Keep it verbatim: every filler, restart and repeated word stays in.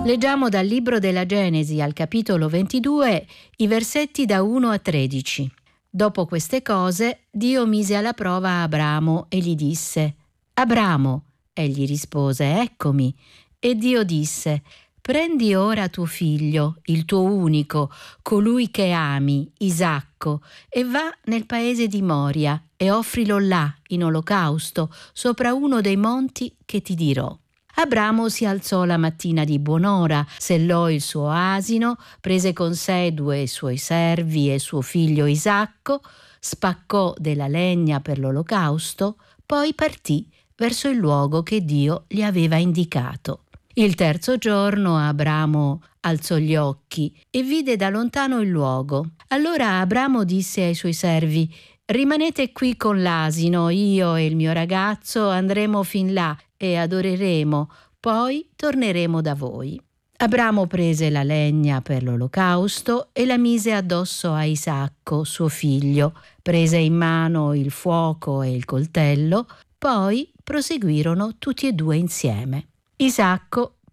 Leggiamo dal libro della Genesi al capitolo ventidue i versetti da uno a tredici. Dopo queste cose, Dio mise alla prova Abramo e gli disse: Abramo, egli rispose: eccomi. E Dio disse: prendi ora tuo figlio, il tuo unico, colui che ami, Isacco, e va nel paese di Moria e offrilo là in olocausto sopra uno dei monti che ti dirò. Abramo si alzò la mattina di buon'ora, sellò il suo asino, prese con sé due suoi servi e suo figlio Isacco, spaccò della legna per l'olocausto, poi partì verso il luogo che Dio gli aveva indicato. Il terzo giorno Abramo alzò gli occhi e vide da lontano il luogo. Allora Abramo disse ai suoi servi: rimanete qui con l'asino, io e il mio ragazzo andremo fin là e adoreremo, poi torneremo da voi. Abramo prese la legna per l'olocausto e la mise addosso a Isacco, suo figlio, prese in mano il fuoco e il coltello, poi proseguirono tutti e due insieme. Isacco